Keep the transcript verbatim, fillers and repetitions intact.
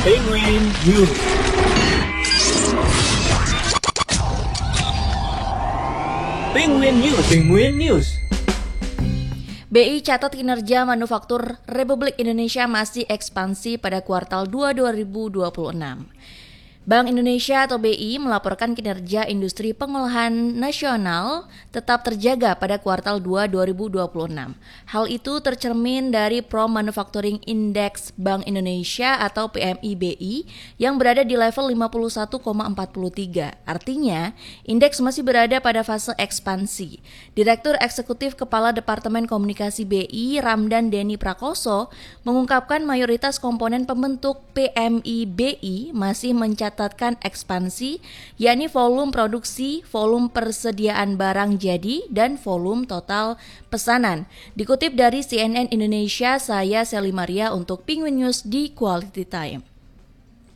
Penguin News. Penguin News. Penguin News. B I catat kinerja manufaktur Republik Indonesia masih ekspansi pada kuartal dua dua ribu dua puluh enam. Bank Indonesia atau B I melaporkan kinerja industri pengolahan nasional tetap terjaga pada kuartal dua dua ribu dua puluh enam. Hal itu tercermin dari Pro Manufacturing Index Bank Indonesia atau P M I B I yang berada di level lima puluh satu koma empat tiga. Artinya, indeks masih berada pada fase ekspansi. Direktur Eksekutif Kepala Departemen Komunikasi B I, Ramdan Denny Prakoso, mengungkapkan mayoritas komponen pembentuk P M I B I masih mencatat mencatatkan ekspansi, yakni volume produksi, volume persediaan barang jadi, dan volume total pesanan. Dikutip dari C N N Indonesia, saya Sally Maria untuk Penguin News di Quality Time.